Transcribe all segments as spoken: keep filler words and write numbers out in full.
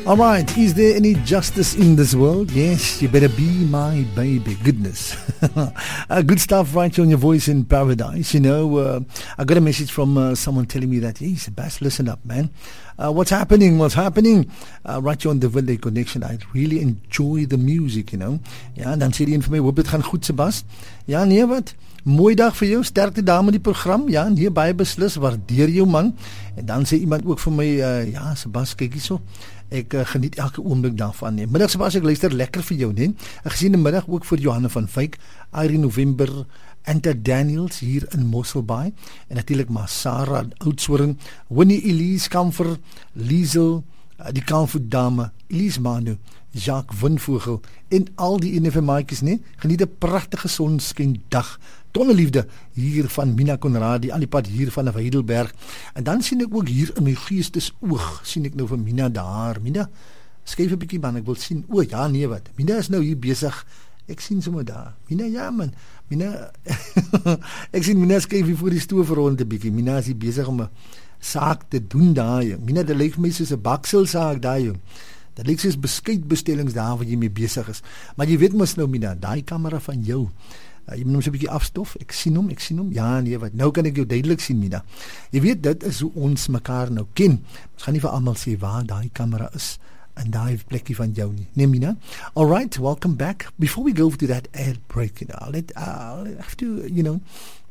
All right, is there any justice in this world? Yes, you better be my baby. Goodness. uh, good stuff right on your voice in paradise. You know, uh, I got a message from uh, someone telling me that, hey, Sebas, listen up, man. Uh, what's happening? What's happening? Uh, right here on the Valley Connection. I really enjoy the music, you know. Ja, dan sê die een vir my, hoop dit gaan goed, Sebas. Ja, nee, wat? Mooi dag vir jou, sterkte daar met die program. Ja, nee, baie beslis, waardeer jou man. En dan sê iemand ook vir my, uh, ja, Sebas, kyk hierso. Ek uh, geniet elke oomblik daarvan. Nee. Middag Sebas, ek luister lekker vir jou, nee. Ek gesien die middag ook vir Johanna van Wyk, Irene November, Anta Daniels hier in Mosselbaai en natuurlik maar Sarah Oudtshoorn, Winnie Elise Kamfer, Liesel, uh, die Kamfoed dame, Elise Manu, Jacques Winvogel en al die N F M maatjies, nee. Geniet 'n pragtige sonskyn dag. Tonneliefde hier van Mina Conradi, al die pad hier van Heidelberg. En dan sien ek ook hier in my geestesoog, sien ek nou vir Mina daar. Mina, skryf 'n bietjie man, ek wil sien. O ja, nee wat. Mina is nou hier besig. Ek sien sommer daar. Mina, ja man. Mina, ek sien Mina skryf hier voor die stoof rond 'n bietjie. Mina is hier besig om 'n saak te doen daar. Jong. Mina, dit lyk vir my soos 'n bakselsaak daar, jong. Dit lyk soos beskuitbestellings daar wat jy mee besig is. Maar jy weet mos nou, Mina, daai kamera van jou. Uh, jy moet hom so 'n bietjie afstof. Ek sien hom, ek sien hom. Ja, nee, wat. Nou kan ek jou duidelik sien, Mina. Jy weet, dit is hoe ons mekaar nou ken. Ons gaan nie vir almal sê waar daai kamera is en daai plekkie van jou nie. Nee, Mina. All right, welcome back. Before we go to that ad break, you know, I'll let, uh, I'll have to, you know,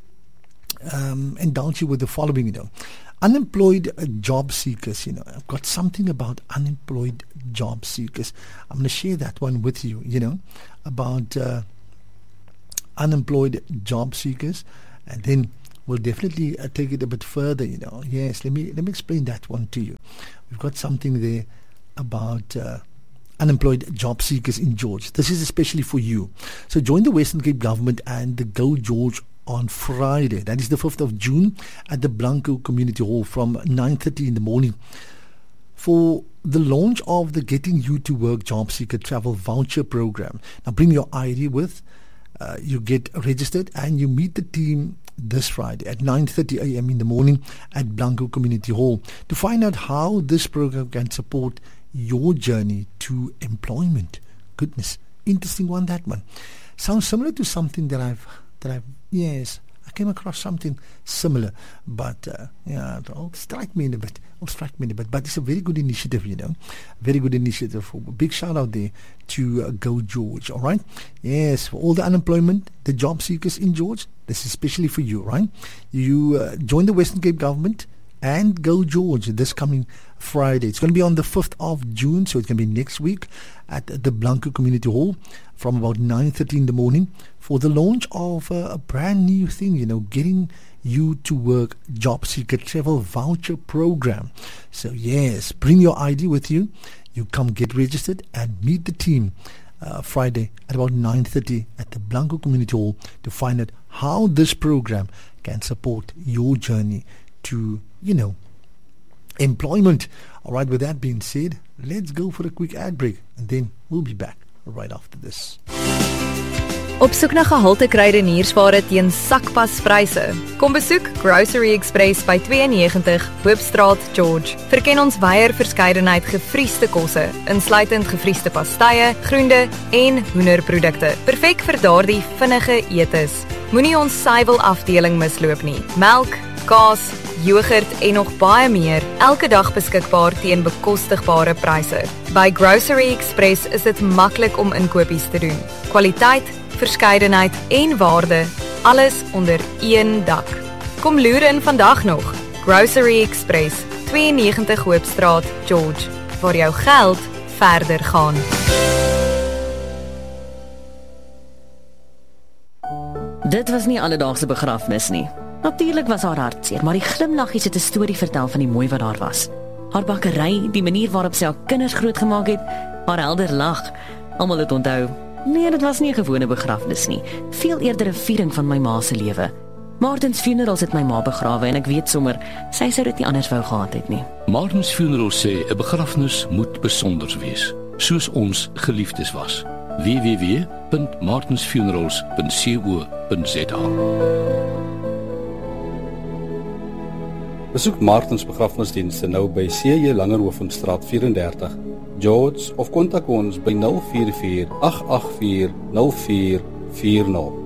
um, indulge you with the following, you know. Unemployed uh, job seekers, you know. I've got something about unemployed job seekers. I'm going to share that one with you, you know, about uh, unemployed job seekers, and then we'll definitely uh, take it a bit further, you know. Yes, let me let me explain that one to you. We've got something there about uh, unemployed job seekers in George. This is especially for you. So join the Western Cape government and the Go George on Friday. That is the fifth of June at the Blanco Community Hall from nine thirty in the morning for the launch of the Getting You to Work Job Seeker Travel Voucher Program. Now bring your I D with. Uh, you get registered and you meet the team this Friday at nine thirty a.m. in the morning at Blanco Community Hall to find out how this program can support your journey to employment. Goodness, interesting one, that one. Sounds similar to something that I've, that I've, yes, I came across something similar, but uh, yeah, it'll strike me in a bit. It'll strike me in a bit, but it's a very good initiative, you know, very good initiative. Big shout out there to uh, Go George, all right? Yes, for all the unemployment, the job seekers in George, this is especially for you, right? You uh, join the Western Cape government and Go George this coming Friday. It's going to be on the fifth of June, so it's going to be next week at the Blanco Community Hall from about nine thirty in the morning for the launch of uh, a brand new thing, you know, Getting You to Work Job Seeker Travel Voucher Program. So yes, bring your I D with you. You come get registered and meet the team uh, Friday at about nine thirty at the Blanco Community Hall to find out how this program can support your journey to, you know, employment. All right, with that being said, let's go for a quick ad break and then we'll be back right after this. Op soek na gehalte kruideniersware teen sakpaspryse. Kom besoek Grocery Express by twee negentig Hoopstraat, George. Verken ons wyeer verskeidenheid gevriesde kosse, insluitend gevriesde pastye, groente en hoenderprodukte. Perfek vir daardie vinnige etes. Moenie ons suiwel afdeling misloop nie. Melk, kaas, yoghurt en nog baie meer, elke dag beskikbaar teen bekostigbare pryse. By Grocery Express is dit maklik om inkopies te doen. Kwaliteit, verskeidenheid en waarde, alles onder een dak. Kom loer in vandag nog. Grocery Express, twee negentig Hoopstraat, George, waar jou geld verder gaan. Dit was nie alledaagse begrafnis nie. Natuurlik was haar hartseer, maar die glimlaggies het 'n storie vertel van die mooi wat daar was. Haar bakkery, die manier waarop sy haar kinders grootgemaak het, haar helder lag. Almal het onthou. Nee, dit was nie 'n gewone begrafnis nie. Veel eerder 'n viering van my ma se lewe. Martins Funerals het my ma begrawe en ek weet sommer, sy sou dit nie anders wou gehad het nie. Martins Funerals sê 'n begrafnis moet besonder wees, soos ons geliefdes was. w w w punt martins funerals punt co punt z a Besoek Martins begrafnisdienste nou by C J Langerhovenstraat vyf en dertig, George of kontak ons by nul vier vier agt agt vier nul vier vier nul.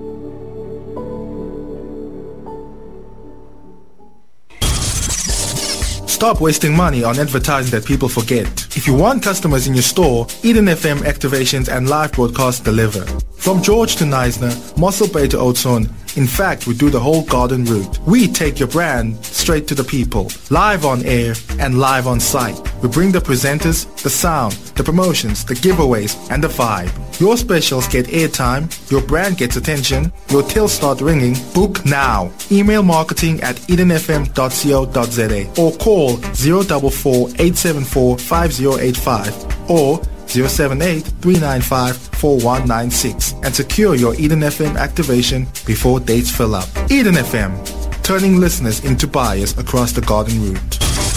Stop wasting money on advertising that people forget. If you want customers in your store, Eden F M activations and live broadcasts deliver. From George to Neisner, Mossel Bay to Oudtshoorn, in fact, we do the whole garden route. We take your brand straight to the people, live on air and live on site. We bring the presenters, the sound, the promotions, the giveaways, and the vibe. Your specials get airtime, your brand gets attention, your tills start ringing. Book now. Email marketing at eden f m dot co dot z a or call zero four four eight seven four five zero eight five or zero seven eight three nine five four one nine six and secure your Eden F M activation before dates fill up. Eden F M, turning listeners into buyers across the garden route.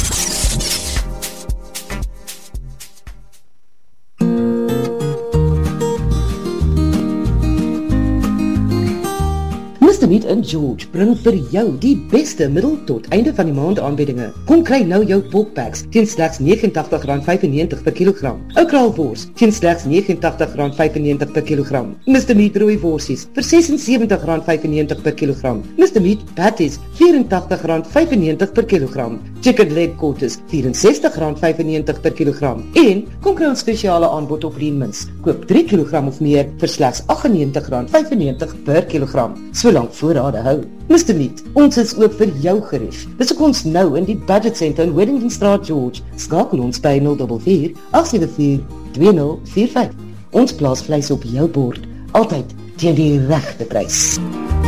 Mister Meat and George bring vir jou die beste middel tot einde van die maand aanbiedinge. Kom kry nou jou porkpacks teen slegs negenentagtig rand vyfennegentig per kilogram. Ou kraalwors teen slegs negenentagtig rand vyfennegentig per kilogram. Mister Meat rooi worsies vir ses en sewentig rand vyfennegentig per kilogram. Mister Meat patties vierentagtig rand vyfennegentig per kilogram. Chicken leg quarters vierensestig rand vyfennegentig per kilogram. En kom kry ons spesiale aanbod op leanmince. Koop drie kilogram of meer vir slegs agt en negentig rand vyfennegentig per kilogram. Solank voorrade hou. Mister Meat, ons is ook vir jou gerief. Besoek ons nou in die Budget Center in Wellingtonstraat, George. Skakel ons by nul vier vier agt sewe vier twee nul vier vyf. Ons plaas vleis op jou bord, altyd teen die regte prys.